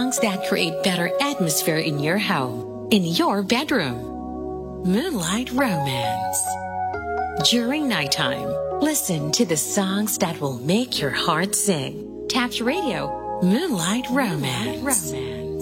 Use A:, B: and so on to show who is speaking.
A: songs that create better atmosphere in your home, in your bedroom. Moonlight Romance. During nighttime, listen to the songs that will make your heart sing. Tap Radio, Moonlight Romance.